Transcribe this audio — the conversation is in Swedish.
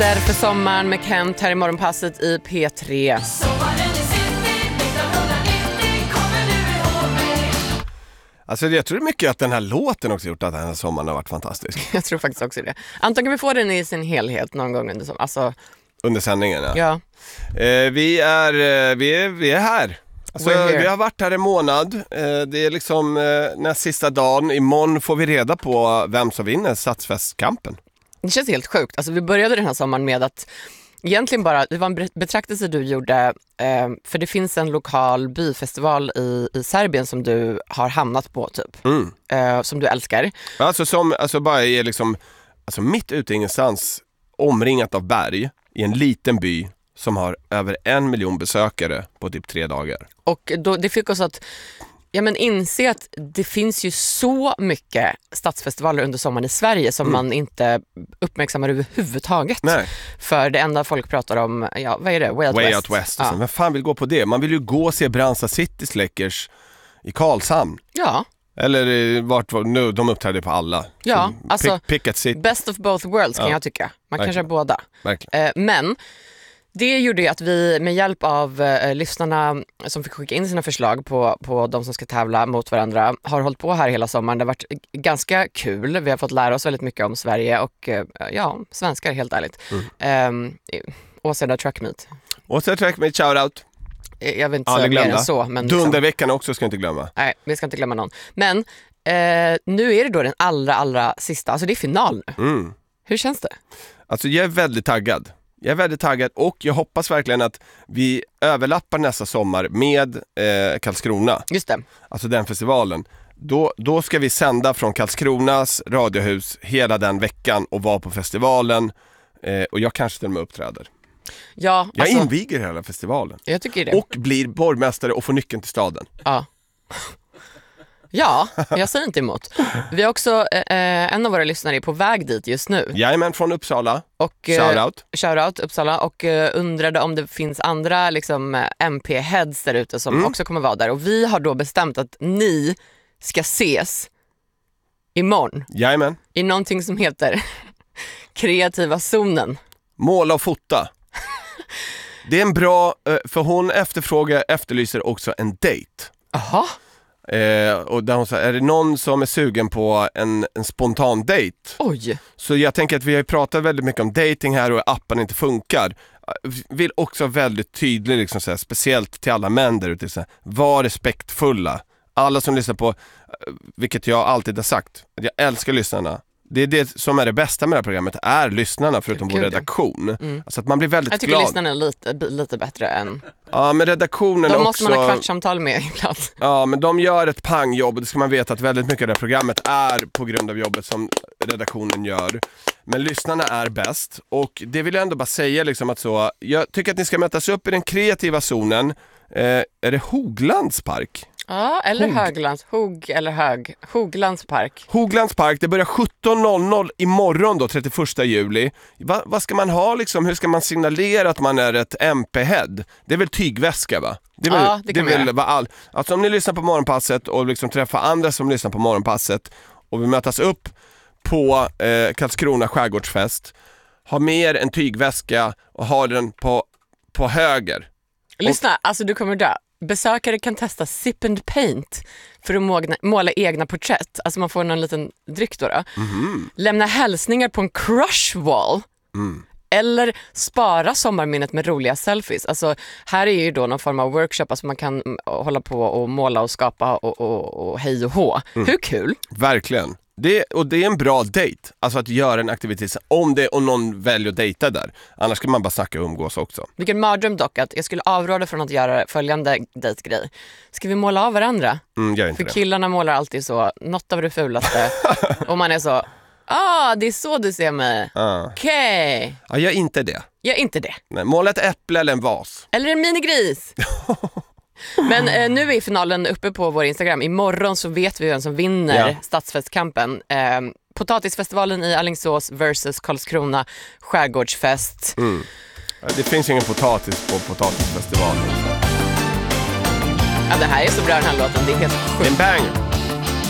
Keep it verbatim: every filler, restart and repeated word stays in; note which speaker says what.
Speaker 1: För sommaren med Kent här i morgonpasset i P tre.
Speaker 2: Alltså jag tror mycket att den här låten också gjort att den här sommaren har varit fantastisk.
Speaker 1: Jag tror faktiskt också det. Anton, kan vi få den i sin helhet någon gång under sommaren? Alltså...
Speaker 2: Under sändningen, ja.
Speaker 1: ja.
Speaker 2: Eh, vi, är, eh, vi, är, vi är här. Alltså, vi har varit här en månad. Eh, det är liksom eh, näst sista dagen. Imorgon får vi reda på vem som vinner stadsfestkampen.
Speaker 1: Det känns helt sjukt. Alltså, vi började den här sommaren med att egentligen bara, det var en betraktelse du gjorde, eh, för det finns en lokal byfestival i, i Serbien som du har hamnat på typ,
Speaker 2: mm.
Speaker 1: eh, som du älskar.
Speaker 2: Alltså som alltså bara är liksom, alltså mitt ute ingenstans, omringat av berg i en liten by som har över en miljon besökare på typ tre dagar.
Speaker 1: Och då, det fick oss att ja, men inse att det finns ju så mycket stadsfestivaler under sommaren i Sverige som mm. man inte uppmärksammar överhuvudtaget.
Speaker 2: Nej.
Speaker 1: För det enda folk pratar om, ja, vad är det? Way Out
Speaker 2: Way
Speaker 1: West.
Speaker 2: Out West.
Speaker 1: Ja.
Speaker 2: Men fan vill gå på det? Man vill ju gå och se Brandsta City Släckers i Karlshamn.
Speaker 1: Ja.
Speaker 2: Eller vart nu, de uppträder på alla.
Speaker 1: Ja,
Speaker 2: så,
Speaker 1: alltså
Speaker 2: pick, pick at city.
Speaker 1: Best of both worlds kan ja. jag tycka. Man kan köra båda.
Speaker 2: Verkligen.
Speaker 1: Eh, men det gjorde ju att vi med hjälp av eh, lyssnarna som fick skicka in sina förslag på, på de som ska tävla mot varandra har hållit på här hela sommaren. Det har varit ganska kul. Vi har fått lära oss väldigt mycket om Sverige och eh, ja, svenskar helt ärligt. Mm. Eh, Åseda Trackmeet.
Speaker 2: Åseda Trackmeet, shoutout.
Speaker 1: Jag vill inte säga mer än så. Men
Speaker 2: Dunderveckan liksom, också ska inte glömma.
Speaker 1: Nej, vi ska inte glömma någon. Men eh, nu är det då den allra, allra sista. Alltså det är final nu.
Speaker 2: Mm.
Speaker 1: Hur känns det?
Speaker 2: Alltså jag är väldigt taggad. Jag är väldigt taggad och jag hoppas verkligen att vi överlappar nästa sommar med eh, Karlskrona.
Speaker 1: Just det.
Speaker 2: Alltså den festivalen. Då, då ska vi sända från Karlskronas radiohus hela den veckan och vara på festivalen. Eh, och jag kanske till och med uppträder.
Speaker 1: Ja,
Speaker 2: jag
Speaker 1: alltså,
Speaker 2: inviger hela festivalen.
Speaker 1: Jag tycker det.
Speaker 2: Och blir borgmästare och får nyckeln till staden.
Speaker 1: Ja. Ja, jag säger inte emot. Vi har också, eh, en av våra lyssnare är på väg dit just nu.
Speaker 2: Jajamän, från Uppsala.
Speaker 1: Och, eh,
Speaker 2: shoutout.
Speaker 1: Shoutout Uppsala. Och eh, undrade om det finns andra liksom, M P-heads där ute som mm. också kommer vara där. Och vi har då bestämt att ni ska ses imorgon.
Speaker 2: Jajamän.
Speaker 1: I någonting som heter kreativa zonen.
Speaker 2: Måla och fota. Det är en bra, för hon efterfrågar, efterlyser också en date.
Speaker 1: Aha.
Speaker 2: Eh, och där hon säger, är det någon som är sugen på en, en spontan date?
Speaker 1: Oj.
Speaker 2: Så jag tänker att vi har pratat väldigt mycket om dating här och appen inte funkar. Vill också väldigt tydligt, liksom, så här, speciellt till alla män där ute, så här, var respektfulla. Alla som lyssnar på, vilket jag alltid har sagt, att jag älskar lyssnarna. Det är det som är det bästa med det här programmet, är lyssnarna förutom
Speaker 1: Gud,
Speaker 2: vår redaktion. Mm. Alltså att man blir väldigt
Speaker 1: jag tycker
Speaker 2: glad.
Speaker 1: lyssnarna är lite, lite bättre än...
Speaker 2: Ja, men redaktionen
Speaker 1: de
Speaker 2: också...
Speaker 1: måste man ha kvartssamtal med ibland.
Speaker 2: Ja, men de gör ett pangjobb och det ska man veta att väldigt mycket av det här programmet är på grund av jobbet som redaktionen gör. Men lyssnarna är bäst. Och det vill jag ändå bara säga liksom att så... Jag tycker att ni ska mötas upp i den kreativa zonen. Eh, är det Hoglandspark?
Speaker 1: Ja, eller
Speaker 2: Hog.
Speaker 1: Höglands. Hog eller hög. Hoglandspark.
Speaker 2: Hoglandspark, det börjar sjutton noll noll imorgon då, trettioförsta juli. Va, vad ska man ha liksom? Hur ska man signalera att man är ett M P-head? Det är väl tygväska, va? Det är väl,
Speaker 1: ja, det kan
Speaker 2: det är väl all... Alltså om ni lyssnar på morgonpasset och liksom träffar andra som lyssnar på morgonpasset och vi mötas upp på eh, Karlskrona skärgårdsfest, ha med er en tygväska och ha den på, på höger.
Speaker 1: Lyssna, och... alltså du kommer dö. Besökare kan testa sip and paint för att måla, måla egna porträtt. Alltså man får någon liten dryck då. då. Mm-hmm. Lämna hälsningar på en crush wall. Mm. Eller spara sommarminnet med roliga selfies. Alltså här är ju då någon form av workshop. Alltså man kan hålla på och måla och skapa och, och, och hej och hå. Mm. Hur kul?
Speaker 2: Verkligen. Det, och det är en bra date. Alltså att göra en aktivitet om det och någon väljer att dejta där. Annars kan man bara snacka och umgås också.
Speaker 1: Vilken mardröm dock att jag skulle avråda från att göra följande dejtgrej. Ska vi måla av varandra?
Speaker 2: Mm, gör inte
Speaker 1: För
Speaker 2: det.
Speaker 1: Killarna målar alltid så. Något av det fulaste. Och man är så, ah, det är så du ser mig.
Speaker 2: Ah.
Speaker 1: Okej. Okay.
Speaker 2: Ja, gör inte det.
Speaker 1: Gör inte det.
Speaker 2: Nej, måla ett äpple eller en vas.
Speaker 1: Eller en minigris. Men eh, nu är finalen uppe på vår Instagram. Imorgon så vet vi vem som vinner ja. Stadsfestkampen. Eh, Potatisfestivalen i Alingsås versus Karlskrona skärgårdsfest.
Speaker 2: Mm. Det finns ingen potatis på Potatisfestivalen.
Speaker 1: Ja, det här är så bra den här låten. Det är helt sjukt.
Speaker 2: En bang.